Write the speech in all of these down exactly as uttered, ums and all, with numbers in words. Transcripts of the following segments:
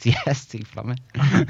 T S D from it.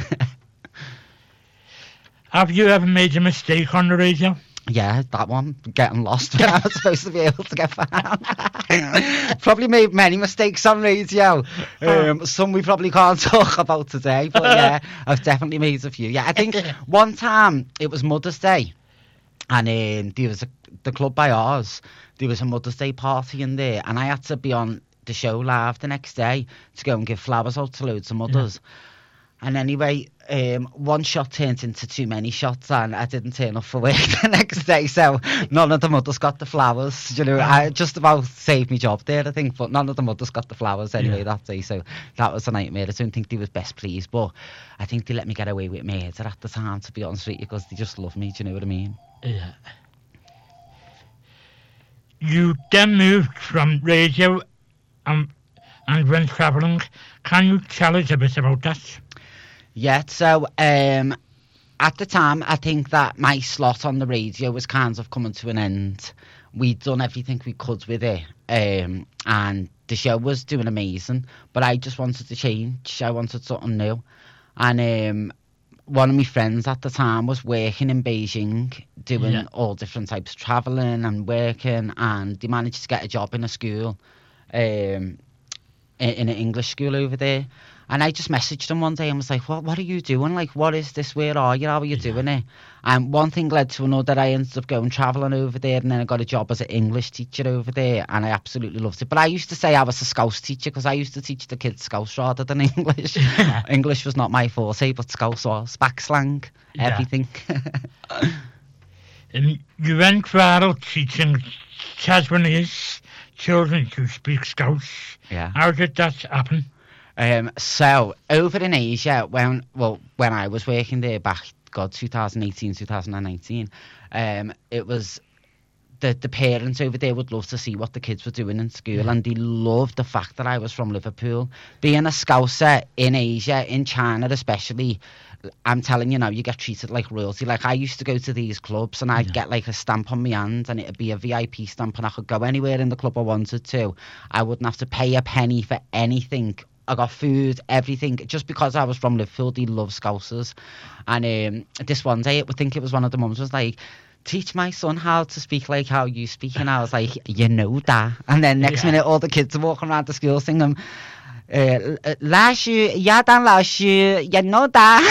Have you ever made a mistake on the radio? Yeah, that one, getting lost when I was supposed to be able to get found. Probably made many mistakes on radio. Um, some we probably can't talk about today, but yeah, I've definitely made a few. Yeah, I think one time it was Mother's Day, and um, there was a, the club by ours, there was a Mother's Day party in there, and I had to be on the show live the next day to go and give flowers out to loads of mothers. Yeah. And anyway, um, one shot turned into too many shots, and I didn't turn up for work the next day, so none of the mothers got the flowers. You know, I just about saved my job there, I think, but none of the mothers got the flowers anyway yeah. that day, so that was a nightmare. I don't think they was best pleased, but I think they let me get away with murder at the time, to be honest with you, because they just love me, do you know what I mean? Yeah. You then moved from radio and, and went travelling. Can you tell us a bit about that? Yeah, so um, at the time, I think that my slot on the radio was kind of coming to an end. We'd done everything we could with it, um, and the show was doing amazing, but I just wanted to change. I wanted something new. And um, one of my friends at the time was working in Beijing, doing yeah. all different types of travelling and working, and they managed to get a job in a school, um, in, in an English school over there. And I just messaged him one day and was like, what, what are you doing? Like, what is this? Where are you? How are you yeah. doing it? And one thing led to another. I ended up going travelling over there, and then I got a job as an English teacher over there, and I absolutely loved it. But I used to say I was a Scouse teacher because I used to teach the kids Scouse rather than English. Yeah. English was not my forte, but Scouse was. Back slang, yeah. everything. And you went viral teaching Tasmanians children to speak Scouse. Yeah. How did that happen? Um, so over in Asia, when well when I was working there back, God, twenty eighteen, twenty nineteen, um, it was the the parents over there would love to see what the kids were doing in school, yeah. and they loved the fact that I was from Liverpool. Being a Scouser in Asia, in China especially, I'm telling you now, you get treated like royalty. Like, I used to go to these clubs and I'd yeah. get like a stamp on my hand, and it'd be a V I P stamp, and I could go anywhere in the club I wanted to. I wouldn't have to pay a penny for anything. I got food, everything, just because I was from Liverpool. They love Scousers. And um, this one day, I think it was one of the mums was like, teach my son how to speak like how you speak. And I was like, you know that. And then next yeah. minute, all the kids are walking around the school singing, uh, 老师, ja dan 老师, you know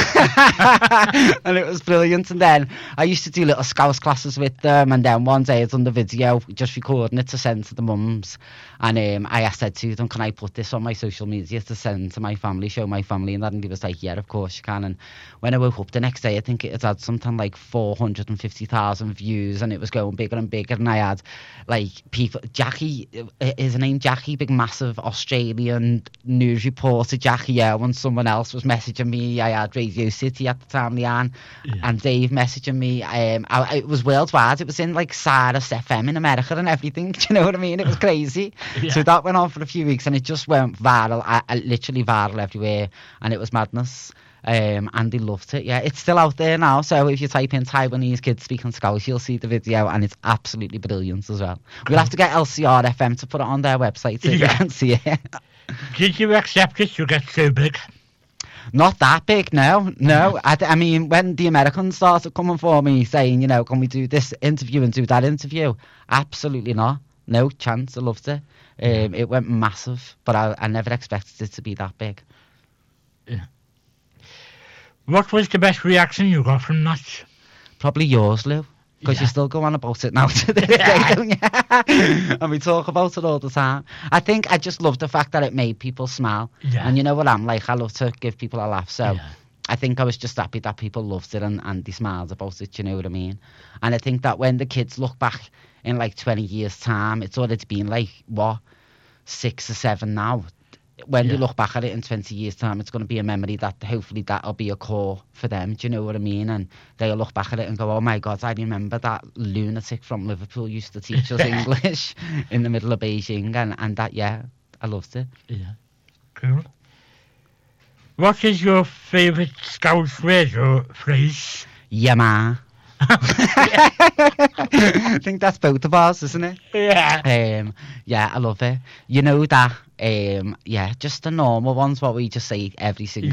that. And it was brilliant. And then I used to do little Scouse classes with them, and then one day I done the video, just recording it to send to the mums. And um, I said to them, can I put this on my social media to send to my family, show my family and that? And he was like, yeah, of course you can. And when I woke up the next day, I think it had something like four hundred fifty thousand views, and it was going bigger and bigger. And I had like people, Jackie, his name Jackie, big massive Australian news reporter Jackie Owen, someone else was messaging me. I had Radio City at the time, Leanne, yeah. and Dave messaging me. Um, I, it was worldwide. It was in like Sirius F M in America and everything. Do you know what I mean? It was crazy. Yeah. So that went on for a few weeks, and it just went viral, I, I, literally viral everywhere, and it was madness. Um, and they loved it. Yeah, it's still out there now. So if you type in Taiwanese kids speaking Scouse, you'll see the video, and it's absolutely brilliant as well. We'll have to get L C R F M to put it on their website so yeah. you can see it. Did you accept it to get so big? Not that big, no, no. I, I mean, when the Americans started coming for me saying, you know, can we do this interview and do that interview? Absolutely not. No chance. I loved it. Um, it went massive, but I, I never expected it to be that big. Yeah. What was the best reaction you got from that? Probably yours, Lou. Because yeah. you still go on about it now to this day, don't you? And we talk about it all the time. I think I just love the fact that it made people smile. Yeah. And you know what I'm like? I love to give people a laugh. So yeah. I think I was just happy that people loved it and, and they smiled about it, you know what I mean? And I think that when the kids look back in like twenty years' time, it's already been like, what, six or seven now. When yeah. they look back at it in twenty years' time, it's going to be a memory that hopefully that'll be a core for them. Do you know what I mean? And they'll look back at it and go, oh my God, I remember that lunatic from Liverpool used to teach us English in the middle of Beijing. And, and that, yeah, I loved it. Yeah, cool. What is your favourite Scouse radio phrase? Yeah, ma. I think that's both of ours, isn't it? Yeah. Um, yeah, I love it. You know that. Um, yeah, just the normal ones, what we just say every single